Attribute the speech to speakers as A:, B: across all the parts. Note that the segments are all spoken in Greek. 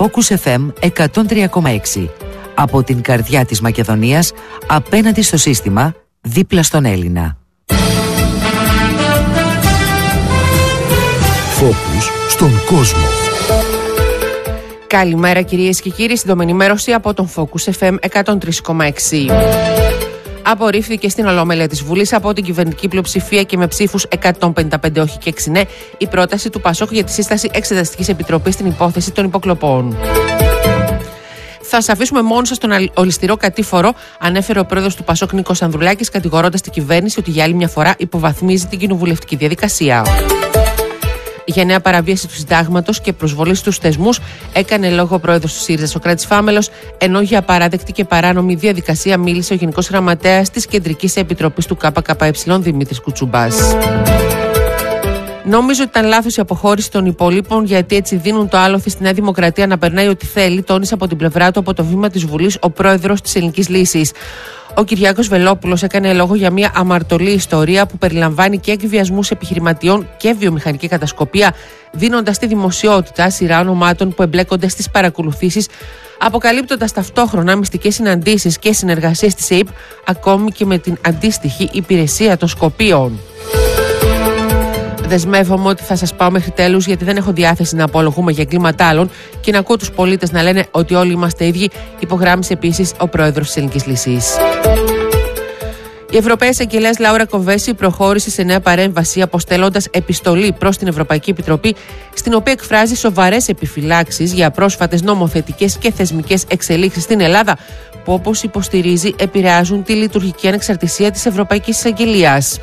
A: Focus FM 103,6. Από την καρδιά της Μακεδονίας, απέναντι στο σύστημα, δίπλα στον Έλληνα.
B: Focus στον κόσμο.
C: Καλημέρα κυρίες και κύριοι, σύντομη ενημέρωση από τον Focus FM 103,6. Απορρίφθηκε στην Ολομέλεια της Βουλής από την κυβερνητική πλειοψηφία και με ψήφους 155 όχι και 6 ναι η πρόταση του ΠΑΣΟΚ για τη σύσταση Εξεταστικής Επιτροπής στην υπόθεση των υποκλοπών. Θα σας αφήσουμε μόνο σας τον ολισθηρό κατήφορο, ανέφερε ο πρόεδρος του ΠΑΣΟΚ Νίκος Ανδρουλάκης, κατηγορώντας την κυβέρνηση ότι για άλλη μια φορά υποβαθμίζει την κοινοβουλευτική διαδικασία. Για νέα παραβίαση του συντάγματος και προσβολή στους θεσμούς έκανε λόγο ο πρόεδρος του ΣΥΡΙΖΑ Σωκράτης Φάμελος, ενώ για απαράδεκτη και παράνομη διαδικασία μίλησε ο Γενικός Γραμματέας της Κεντρικής Επιτροπής του ΚΚΕ Δημήτρης Κουτσούμπας. Νόμιζω ότι ήταν λάθος η αποχώρηση των υπολείπων, γιατί έτσι δίνουν το άλοθη στη Νέα Δημοκρατία να περνάει ό,τι θέλει, τόνισε από την πλευρά του από το βήμα της Βουλής ο πρόεδρος της Ελληνικής Λύσης. Ο Κυριάκος Βελόπουλος έκανε λόγο για μια αμαρτωλή ιστορία που περιλαμβάνει και εκβιασμούς επιχειρηματιών και βιομηχανική κατασκοπία, δίνοντας στη δημοσιότητα σειρά ονομάτων που εμπλέκονται στις παρακολουθήσεις, αποκαλύπτοντας ταυτόχρονα μυστικές συναντήσεις και συνεργασίες της ΕΙΠ, ακόμη και με την αντίστοιχη υπηρεσία των Σκοπίων. Δεσμεύομαι ότι θα σας πάω μέχρι τέλους, γιατί δεν έχω διάθεση να απολογούμε για εγκλήματα άλλων και να ακούω τους πολίτες να λένε ότι όλοι είμαστε ίδιοι, υπογράμμισε επίσης ο πρόεδρος της Ελληνικής Λύσης. Η Ευρωπαία Εισαγγελέας Λάουρα Κοβέση προχώρησε σε νέα παρέμβαση, αποστέλλοντας επιστολή προς την Ευρωπαϊκή Επιτροπή, στην οποία εκφράζει σοβαρές επιφυλάξεις για πρόσφατες νομοθετικές και θεσμικές εξελίξεις στην Ελλάδα, που όπως υποστηρίζει επηρεάζουν τη λειτουργική ανεξαρτησία της Ευρωπαϊκής Εισαγγελίας.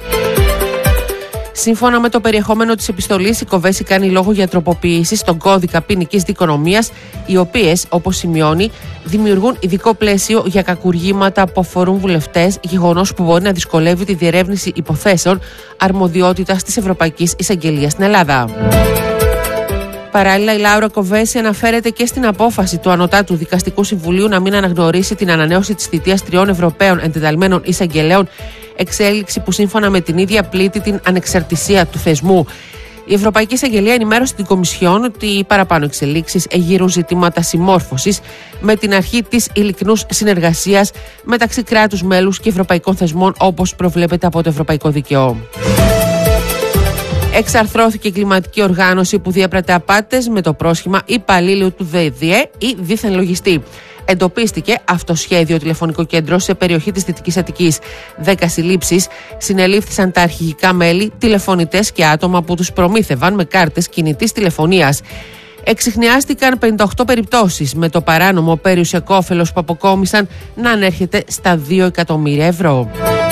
C: Σύμφωνα με το περιεχόμενο της επιστολής, η Κοβέση κάνει λόγο για τροποποιήσεις στον κώδικα ποινικής δικονομίας, οι οποίες, όπως σημειώνει, δημιουργούν ειδικό πλαίσιο για κακουργήματα που αφορούν βουλευτές, γεγονός που μπορεί να δυσκολεύει τη διερεύνηση υποθέσεων αρμοδιότητας της Ευρωπαϊκής Εισαγγελίας στην Ελλάδα. Παράλληλα, η Λάουρα Κοβέση αναφέρεται και στην απόφαση του Ανωτάτου Δικαστικού Συμβουλίου να μην αναγνωρίσει την ανανέωση της θητείας 3 Ευρωπαίων εντεταλμένων εισαγγελέων, εξέλιξη που σύμφωνα με την ίδια πλήττει την ανεξαρτησία του θεσμού. Η Ευρωπαϊκή Εισαγγελία ενημέρωσε την Κομισιόν ότι οι παραπάνω εξελίξεις εγείρουν ζητήματα συμμόρφωσης με την αρχή της ειλικρινούς συνεργασίας μεταξύ κράτους μέλους και ευρωπαϊκών θεσμών, όπως προβλέπεται από το Ευρωπαϊκό Δίκαιο. Εξαρθρώθηκε η κλιματική οργάνωση που διέπρατε απάτες με το πρόσχημα υπαλλήλου του ΔΕΔΙΕ ή δίθεν λογιστή. Εντοπίστηκε αυτοσχέδιο τηλεφωνικό κέντρο σε περιοχή της Δυτικής Αττικής. 10 συλλήψεις, συνελήφθησαν τα αρχηγικά μέλη, τηλεφωνητές και άτομα που τους προμήθευαν με κάρτες κινητής τηλεφωνίας. Εξιχνιάστηκαν 58 περιπτώσεις, με το παράνομο περιουσιακό όφελος που αποκόμισαν να ανέρχεται στα 2 εκατομμύρια ευρώ.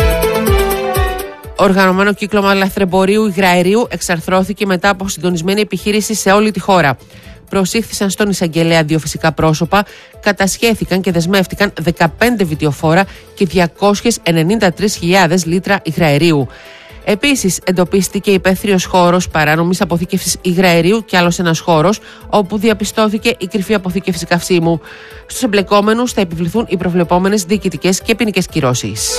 C: Οργανωμένο κύκλωμα λαθρεμπορίου υγραερίου εξαρθρώθηκε μετά από συντονισμένη επιχείρηση σε όλη τη χώρα. Προσήχθησαν στον εισαγγελέα 2 φυσικά πρόσωπα, κατασχέθηκαν και δεσμεύτηκαν 15 βιτιοφόρα και 293.000 λίτρα υγραερίου. Επίσης, εντοπίστηκε υπαίθριος χώρος παράνομης αποθήκευσης υγραερίου και άλλος ένας χώρος όπου διαπιστώθηκε η κρυφή αποθήκευση καυσίμου. Στους εμπλεκόμενους θα επιβληθούν οι προβλεπόμενες διοικητικές και ποινικές κυρώσεις.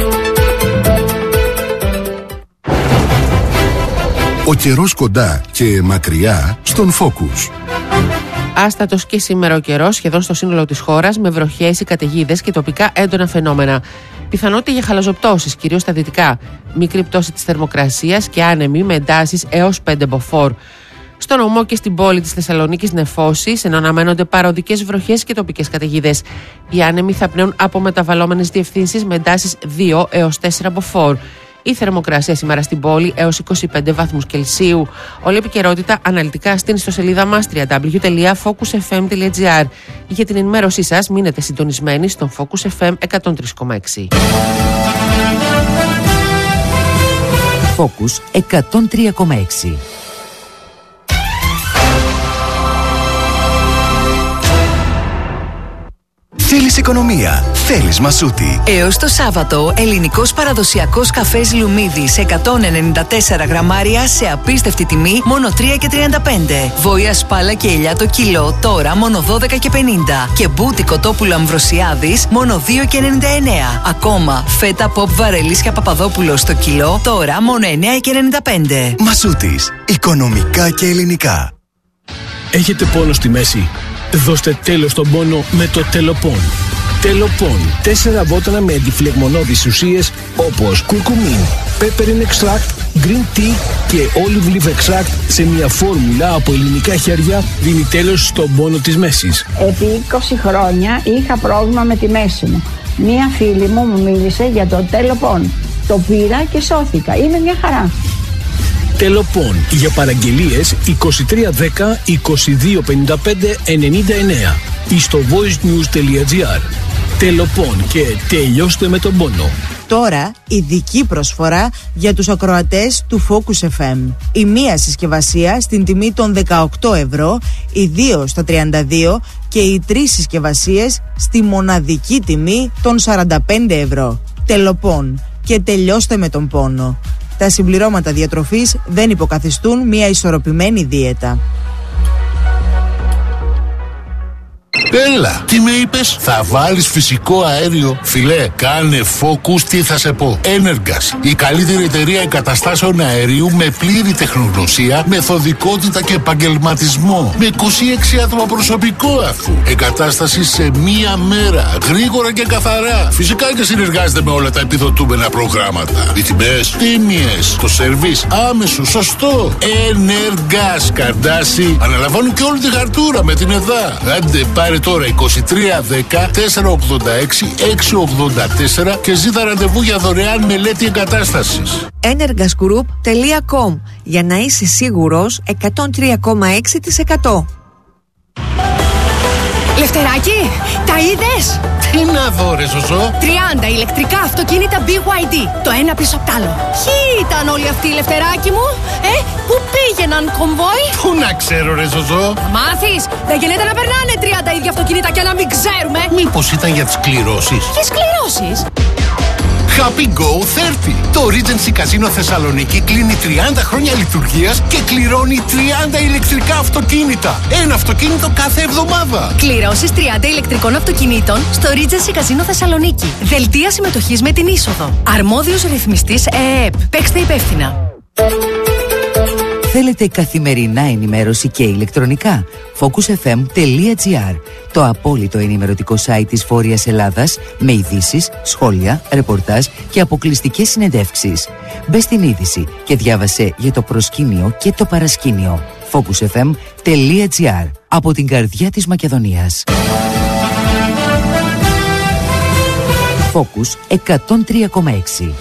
B: Ο καιρός κοντά και μακριά στον Focus.
C: Άστατος και σήμερα ο καιρός σχεδόν στο σύνολο της χώρας, με βροχές ή καταιγίδες και τοπικά έντονα φαινόμενα. Πιθανότητα για χαλαζοπτώσεις, κυρίως στα δυτικά. Μικρή πτώση της θερμοκρασίας και άνεμοι με εντάσεις έως 5 μποφόρ. Στο νομό και στην πόλη της Θεσσαλονίκης νεφώσεις, ενώ αναμένονται παροδικές βροχές και τοπικές καταιγίδες. Οι άνεμοι θα πνέουν από μεταβαλλόμενες διευθύνσεις με εντάσεις 2 έως 4 μποφόρ. Η θερμοκρασία σήμερα στην πόλη έως 25 βαθμούς Κελσίου. Όλη η επικαιρότητα αναλυτικά στην ιστοσελίδα μας www.focusfm.gr. Για την ενημέρωσή σας μείνετε συντονισμένοι στον Focus FM 103,6.
A: Focus 103,6.
D: Θέλεις οικονομία, θέλεις Μασούτη.
E: Έως το Σάββατο, ελληνικός παραδοσιακός καφές Λουμίδης 194 γραμμάρια σε απίστευτη τιμή, μόνο 3,35. Βόηα σπάλα και ελιά το κιλό, τώρα μόνο 12,50. Και μπούτι κοτόπουλο Αμβροσιάδης, μόνο 2,99. Ακόμα, φέτα ποπ Βαρελίσια Παπαδόπουλο στο κιλό, τώρα μόνο 9,95.
D: Μασούτης, οικονομικά και ελληνικά.
F: Έχετε πόνο στη μέση? Δώστε τέλος στον πόνο με το Τελοπών. Τελοπών. 4 βότανα με αντιφλεγμονώδεις ουσίες όπως κουρκουμίν, peppermint extract, green tea και olive leaf extract σε μια φόρμουλα από ελληνικά χέρια δίνει τέλος στον πόνο της μέσης.
G: Επί 20 χρόνια είχα πρόβλημα με τη μέση μου. Μία φίλη μου μίλησε για το Τελοπών. Το πήρα και σώθηκα. Είναι μια χαρά.
F: Τελοπών. Για παραγγελίες 2310 2255 99 ή στο voicenews.gr. Τελοπών και τελειώστε με τον πόνο.
H: Τώρα ειδική προσφορά για τους ακροατές του Focus FM. Η μία συσκευασία στην τιμή των 18 ευρώ, οι 2 στα 32 και οι 3 συσκευασίες στη μοναδική τιμή των 45 ευρώ. Τελοπών και τελειώστε με τον πόνο. Τα συμπληρώματα διατροφής δεν υποκαθιστούν μια ισορροπημένη δίαιτα.
B: Έλα, τι με είπες? Θα βάλεις φυσικό αέριο? Φιλέ, κάνε Focus, τι θα σε πω. Energas, η καλύτερη εταιρεία εγκαταστάσεων αερίου με πλήρη τεχνογνωσία, μεθοδικότητα και επαγγελματισμό. Με 26 άτομα προσωπικό αφού. Εγκατάσταση σε μία μέρα. Γρήγορα και καθαρά. Φυσικά και συνεργάζεται με όλα τα επιδοτούμενα προγράμματα. Οι τιμές τίμιες. Το σερβίς άμεσο, σωστό. Energas, Καρντάση. Αναλαμβάνουν και όλη τη χαρτούρα με την ΕΔΑ. Άντε, πάρε τώρα 2310 486 684 και ζήτα ραντεβού για δωρεάν μελέτη εγκατάστασης.
I: energasgroup.com για να είσαι σίγουρος 103,6%.
J: Λευτεράκι, τα είδες?
B: Τι να δω ρε Ζωζό?
J: 30 ηλεκτρικά αυτοκίνητα BYD, το ένα πίσω απ' τ' άλλο. Ποιοι ήταν όλοι αυτοί, Λευτεράκι μου? Πού πήγαιναν, κομβόι?
B: Πού να ξέρω ρε Ζωζό?
J: Θα μάθεις, δεν γίνεται να περνάνε 30 ίδια αυτοκίνητα και να μην ξέρουμε.
B: Μήπως ήταν για τις κληρώσεις?
J: Ποιες κληρώσεις?
B: Happy Go 30. Το Regency Casino Θεσσαλονίκη κλείνει 30 χρόνια λειτουργίας και κληρώνει 30 ηλεκτρικά αυτοκίνητα. Ένα αυτοκίνητο κάθε εβδομάδα.
J: Κληρώσεις 30 ηλεκτρικών αυτοκινήτων στο Regency Casino Θεσσαλονίκη. Δελτία συμμετοχής με την είσοδο. Αρμόδιος ρυθμιστής ΕΕΠ. Παίξτε υπεύθυνα.
A: Θέλετε καθημερινά ενημέρωση και ηλεκτρονικά? focusfm.gr, το απόλυτο ενημερωτικό site της Βόρειας Ελλάδας με ειδήσεις, σχόλια, ρεπορτάζ και αποκλειστικές συνεντεύξεις. Μπες στην είδηση και διάβασε για το προσκήνιο και το παρασκήνιο. focusfm.gr, από την καρδιά της Μακεδονίας. Focus 103,6.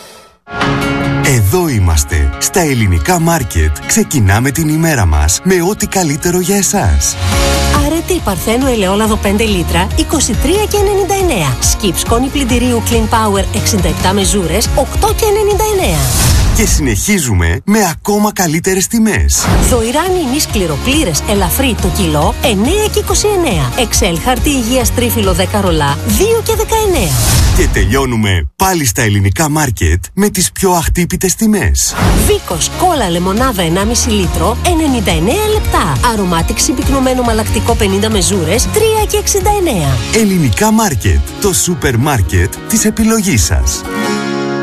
D: Εδώ είμαστε, στα ελληνικά μάρκετ. Ξεκινάμε την ημέρα μας με ό,τι καλύτερο για εσάς.
K: Αρετή Παρθένου ελαιόλαδο 5 λίτρα, 23,99. Σκιπ σκόνη πλυντηρίου Clean Power 67 μεζούρες, 8,99.
D: Και συνεχίζουμε με ακόμα καλύτερες τιμές.
K: Δοϊράνι ημί σκληροπλήρες ελαφρύ το κιλό, 9,29. Εξέλ χαρτί υγείας τρίφυλλο 10 ρολά, 2,19.
D: Και τελειώνουμε πάλι στα ελληνικά μάρκετ με τις πιο αχτύπητες τιμές.
K: Βίκος κόλλα λεμονάδα 1,5 λίτρο, 99 λεπτά. Αρωμάτικ συμπυκνωμένο μαλακτικό 50 μεζούρες, 3,69.
D: Ελληνικά μάρκετ, το σούπερ μάρκετ της επιλογής σας.